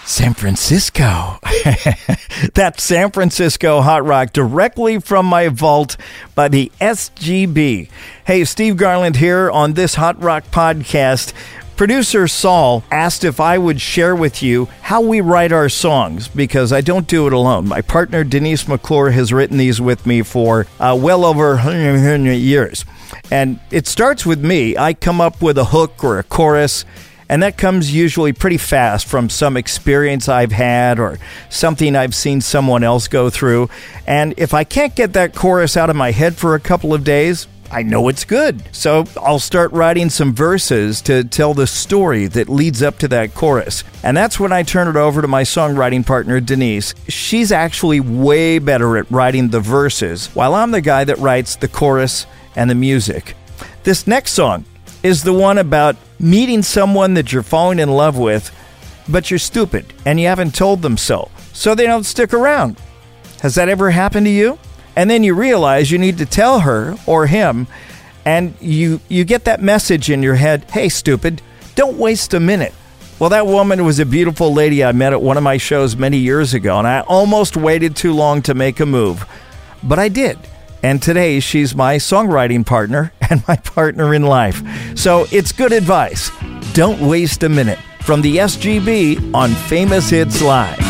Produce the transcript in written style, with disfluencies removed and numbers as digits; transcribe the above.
San Francisco. That's San Francisco Hot Rock directly from my vault by the SGB. Hey, Steve Garland here on this Hot Rock podcast. Producer Saul asked if I would share with you how we write our songs, because I don't do it alone. My partner Denise McClure has written these with me for well over 100 years. And it starts with me. I come up with a hook or a chorus, and that comes usually pretty fast from some experience I've had or something I've seen someone else go through. And if I can't get that chorus out of my head for a couple of days, I know it's good. So I'll start writing some verses to tell the story that leads up to that chorus. And that's when I turn it over to my songwriting partner, Denise. She's actually way better at writing the verses, while I'm the guy that writes the chorus and the music. This next song is the one about meeting someone that you're falling in love with, but you're stupid and you haven't told them so they don't stick around. Has that ever happened to you? And then you realize you need to tell her or him, and you get that message in your head, hey, stupid, don't waste a minute. Well, that woman was a beautiful lady I met at one of my shows many years ago, and I almost waited too long to make a move, but I did. And today, she's my songwriting partner and my partner in life. So it's good advice. Don't waste a minute. From the SGB on Famous Hits Live.